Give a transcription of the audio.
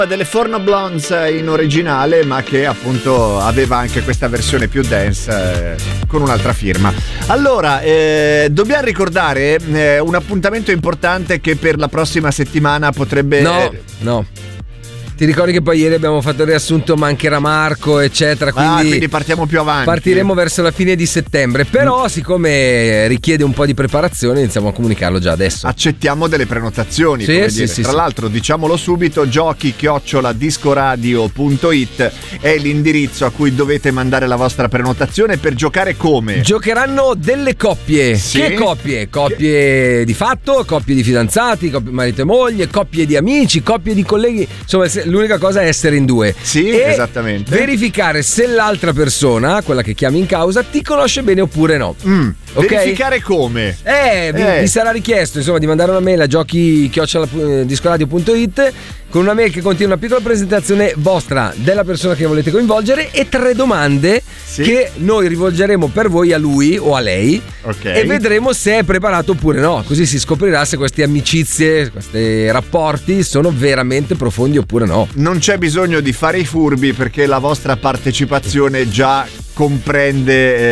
delle Forno Blondes in originale, ma che appunto aveva anche questa versione più dance con un'altra firma. Allora, dobbiamo ricordare un appuntamento importante che per la prossima settimana potrebbe... No. Ti ricordi che poi ieri abbiamo fatto il riassunto, mancherà Marco, eccetera, quindi partiamo più avanti. Partiremo verso la fine di settembre, però siccome richiede un po' di preparazione iniziamo a comunicarlo già adesso. Accettiamo delle prenotazioni, sì. Tra l'altro, diciamolo subito, giochi@discoradio.it è l'indirizzo a cui dovete mandare la vostra prenotazione per giocare come? Giocheranno delle coppie. Sì? Che coppie? Coppie di fatto, coppie di fidanzati, coppie marito e moglie, coppie di amici, coppie di colleghi, insomma l'unica cosa è essere in due. Sì, e esattamente. verificare se l'altra persona, quella che chiami in causa, ti conosce bene oppure no. Okay? Verificare come? Vi sarà richiesto insomma di mandare una mail a giochi@discoradio.it con una mail che contiene una piccola presentazione vostra della persona che volete coinvolgere e 3 domande che noi rivolgeremo per voi a lui o a lei, e vedremo se è preparato oppure no, così si scoprirà se queste amicizie, questi rapporti sono veramente profondi oppure no. Non c'è bisogno di fare i furbi perché la vostra partecipazione già comprende